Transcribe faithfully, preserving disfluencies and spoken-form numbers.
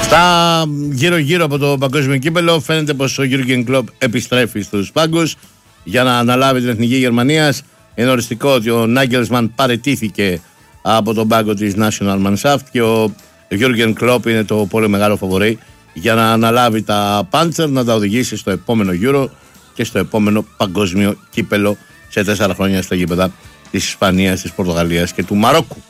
Στα γύρω-γύρω από το παγκόσμιο κύπελο φαίνεται πως ο Γιούργεν Κλοπ επιστρέφει στους πάγκους για να αναλάβει την εθνική Γερμανίας. Είναι οριστικό ότι ο Νάγκελσμαν παραιτήθηκε από τον πάγκο της National Mannschaft και ο Γιούργεν Κλοπ είναι το πολύ μεγάλο φαβορί για να αναλάβει τα Πάντσερ, να τα οδηγήσει στο επόμενο Euro και στο επόμενο παγκόσμιο κύπελο σε τέσσερα χρόνια στα γήπεδα της Ισπανίας, της Πορτογαλίας και του Μαρόκου.